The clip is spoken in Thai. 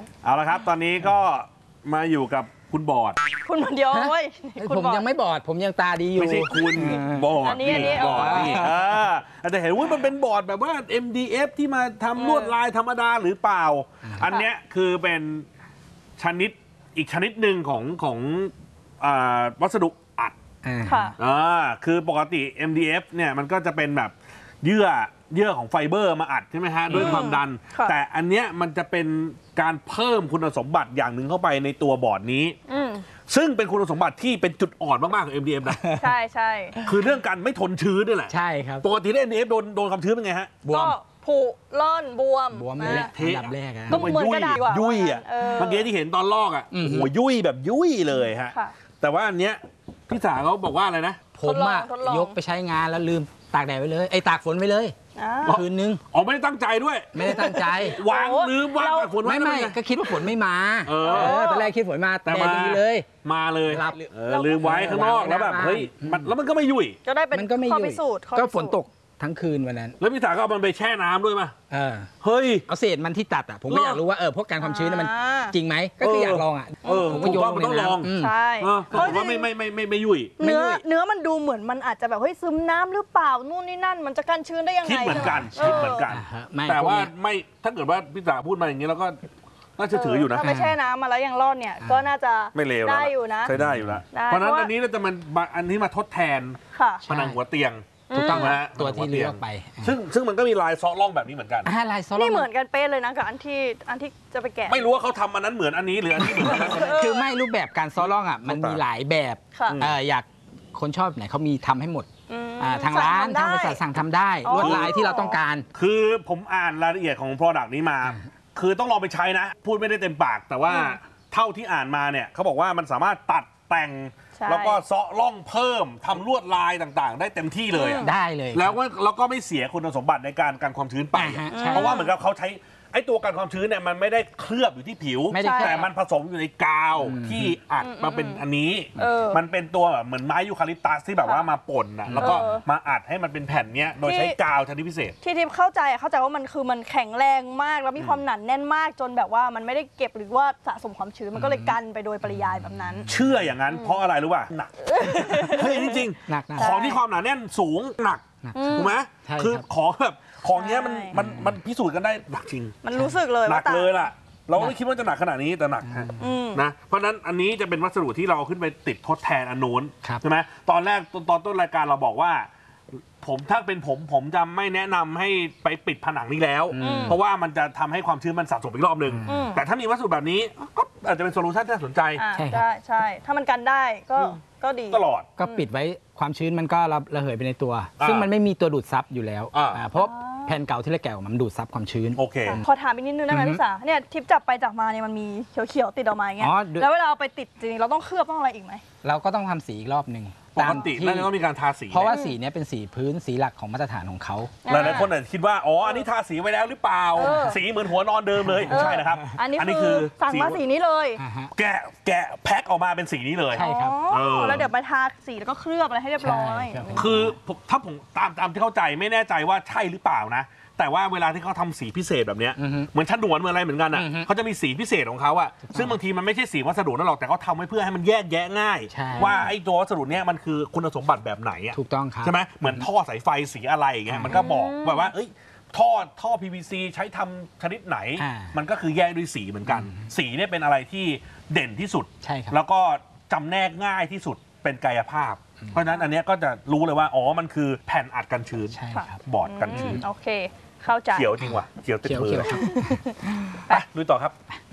เอาละครับตอนนี้ก็มาอยู่กับคุณบอดคุณเดียวเว้ยผมยังไม่บอดผมยังตาดีอยู่ไม่ใช่คุณบอดนี่บอดนี่แต่เห็นว่ามันเป็นบอดแบบว่า MDF ที่มาทำลวดลายธรรมดาหรือเปล่าอันเนี้ยคือเป็นชนิดอีกชนิดหนึ่งของวัสดุอัดคือปกติ MDF เนี่ยมันก็จะเป็นแบบเยื่อของไฟเบอร์มาอัดใช่ไหมฮะด้วยความดันแต่อันเนี้ยมันจะเป็นการเพิ่มคุณสมบัติอย่างหนึ่งเข้าไปในตัวบอร์ดนี้ซึ่งเป็นคุณสมบัติที่เป็นจุดอ่อนมากๆของ MDF นะใช่ใช่คือเรื่องการไม่ทนชื้นนี่แหละใช่ครับปกติ MDF โดนความชื้นเป็นไงฮะก็ผุร่อนบวมเลยแหละอันดับแรกก็เหมือนกระดาษยุ่ยอ่ะเมื่อกี้ที่เห็นตอนลอกอ่ะโอ้โหยุ่ยแบบยุ่ยเลยฮะแต่ว่าอันเนี้ยพี่สาเขาบอกว่าอะไรนะผมอะยกไปใช้งานแล้วลืมตากแดดไว้เลยตากฝนไว้เลยคืนนึงไม่ได้ตั้งใจด้วยไม่ได้ตั้งใจลืมวางตากฝนไว้ไม่ก็คิดว่าฝนไม่มาตอนแรกคิดฝนมาแต่มาเลยมาเลยลืมไว้ข้างนอกแล้วแบบเฮ้ยแล้วมันก็ไม่ยุ่ยก็ได้เป็นข้อพิสูจน์ก็ฝนตกทั้งคืนวันนั้นแล้วพี่สาก็เอามันไปแช่น้ำด้วยป่ะเฮ้ยเอาเศษมันที่ตัดอ่ะผมก็อยากรู้ว่าพวกการความชื้นมันจริงไหมก็คืออยากลองอ่ะผมก็โยนมันต้องลองใช่เพราะว่าไม่ยุ่ยเนื้อมันดูเหมือนมันอาจจะแบบเฮ้ยซึมน้ำหรือเปล่านู่นนี่นั่นมันจะกันชื้นได้ยังไงคิดเหมือนกันแต่ว่าไม่ถ้าเกิดว่าพี่สาพูดมาอย่างนี้แล้วก็น่าจะถืออยู่นะถ้าไม่แช่น้ำมาแล้วยังรอดเนี่ยก็น่าจะไม่เลวได้อยู่นะใช้ได้อยู่แล้วเพราะนั้นอันนี้จะมันอันนี้มาทดแทนผนังหัวเตียงถูกต้องไหมตัวที่เลือกไปซึ่งมันก็มีลายซ้อล่องแบบนี้เหมือนกันลายซ้อล่องนี่เหมือนกันเป๊ะเลยนะกับอันที่จะไปแกะไม่รู้ว่าเขาทำอันนั้นเหมือนอันนี้หรืออันนี้เหมือนอันนั้นคือไม่รูปแบบการซ้อล่องอ่ะมันมีหลายแบบอยากคนชอบไหนเขามีทำให้หมดทางร้านทางบริษัทสั่งทำได้ลวดลายที่เราต้องการคือผมอ่านรายละเอียดของ Product นี้มาคือต้องลองไปใช้นะพูดไม่ได้เต็มปากแต่ว่าเท่าที่อ่านมาเนี่ยเขาบอกว่ามันสามารถตัดแต่งแล้วก็เซาะล่องเพิ่มทำลวดลายต่างๆได้เต็มที่เลยได้เลยแล้วก็ไม่เสียคุณสมบัติในการกันความชื้นไปเพราะว่าเหมือนกับเขาใช้ไอ้ตัวกันความชื้นเนี่ยมันไม่ได้เคลือบอยู่ที่ผิวแต่มันผสมอยู่ในกาวที่อัดมาเป็นอันนี้มันเป็นตัวเหมือนไม้ยูคาลิปตัสที่แบบว่ามาป่นนะแล้วก็มาอัดให้มันเป็นแผ่นเนี้ยโดยใช้กาวชนิดพิเศษที่ทิพย์เข้าใจว่ามันคือมันแข็งแรงมากแล้วมีความหนาแน่นมากจนแบบว่ามันไม่ได้เก็บหรือว่าสะสมความชื้นมันก็เลยกันไปโดยปริยายแบบนั้นเชื่ออย่างนั้นเพราะอะไรรู้ป่ะหนักเฮ้ยจริงๆของที่ความหนาแน่นสูงหนักถูกไหมคือของเนี้ยมันพิสูจน์กันได้หนักจริงมันรู้สึกเลยหนักเลยล่ะเราไม่คิดว่าจะหนักขนาดนี้แต่หนักนะเพราะนั้นอันนี้จะเป็นวัสดุที่เราขึ้นไปติดทดแทนอันนู้นใช่ไหมตอนแรกตอนต้นรายการเราบอกว่าถ้าเป็นผมจะไม่แนะนำให้ไปปิดผนังนี้แล้วเพราะว่ามันจะทำให้ความชื้นมันสะสมอีกรอบนึงแต่ถ้ามีวัสดุแบบนี้ก็อาจจะเป็นโซลูชันที่น่าสนใจใช่ถ้ามันกันได้ก็ดีตลอดก็ปิดไว้ความชื้นมันก็ระเหยไปในตัวซึ่งมันไม่มีตัวดูดซับอยู่แล้วเพราะแผ่นเก่าที่เราแกะออกมันดูดซับความชื้นโอเคขอถามอีกนิดนึงได้ไหมพี่สาเนี่ยทิปจับไปจับมาเนี่ยมันมีเขียวๆติดออกมาอย่างเงี้ยแล้วเวลาเอาไปติดจริงเราต้องเคลือบต้องอะไรอีกไหมเราก็ต้องทำสีอีกรอบหนึ่งปกตินั่นก็มีการทาสีเพราะว่าสีนี้เป็นสีพื้นสีหลักของมาตรฐานของเขาหลายๆคนอาจจะคิดว่าอันนี้ทาสีไว้แล้วหรือเปล่าสีเหมือนหัวนอนเดิมเลยไม่ใช่นะครับอันนี้คือสั่งมาสีนี้เลยแกะแพ็คออกมาเป็นสีนี้เลยใช่ครับแล้วเดี๋ยวไปทาสีแล้วก็เคลือบอะไรให้เรียบร้อยคือถ้าผมตามที่เข้าใจไม่แน่ใจว่าใช่หรือเปล่านะแต่ว่าเวลาที่เขาทำสีพิเศษแบบนี้เหมือนฉนวนเหมือนอะไรเหมือนกันอ่ะเขาจะมีสีพิเศษของเขาอ่ะซึ่งบางทีมันไม่ใช่สีวัสดุนั่นหรอกแต่เขาทำไว้เพื่อให้มันแยกแยะง่ายว่าไอ้ตัววัสดุเนี้ยมันคือคุณสมบัติแบบไหนอ่ะถูกต้องครับใช่ไหมเหมือนท่อสายไฟสีอะไรอย่างเงี้ยมันก็บอกแบบว่าท่อ PVC ใช้ทำชนิดไหนมันก็คือแยกด้วยสีเหมือนกันสีเนี่ยเป็นอะไรที่เด่นที่สุดแล้วก็จำแนกง่ายที่สุดเป็นกายภาพเพราะฉะนั้นอันนี้ก็จะรู้เลยว่ามันคือแผ่นอัดกันชื้นบอร์ดกันชื้นโอเคเข้าใจเขียวจริงว่ะเขียวติดมือไปลุยต่อครับ